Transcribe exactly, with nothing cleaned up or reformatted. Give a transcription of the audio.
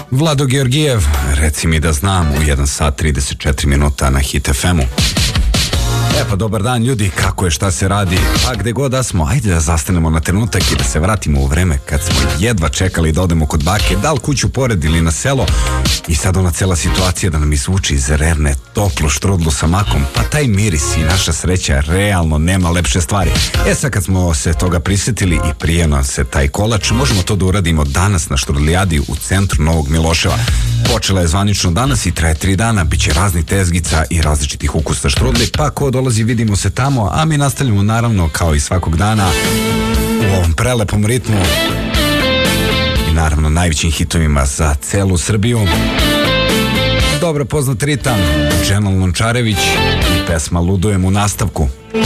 Vlado Georgijev, reci mi da znam, u jedan sat trideset četiri minuta na Hit ef emu. E pa dobar dan ljudi, kako je, šta se radi? Pa gde god da smo, ajde da zastanemo na trenutak i da se vratimo u vreme kad smo jedva čekali da odemo kod bake, da li kuću pored ili na selo, i sad ona cela situacija da nam izvuči iz rerne toplu štrudlu sa makom, pa taj miris i naša sreća, realno nema lepše stvari. E sad kad smo se toga prisjetili i prije nam se taj kolač, možemo to da uradimo danas na Štrudlijadi u centru Novog Miloševa. Počela je zvanično danas i traje tri dana, bit će raznih tezgica i različitih ukusa štrudli, pa ko dolazi vidimo se tamo, a mi nastavljamo naravno kao i svakog dana u ovom prelepom ritmu i naravno najvećim hitovima za celu Srbiju. Dobro poznat ritam, Dženal Lončarević i pesma Ludujem u nastavku.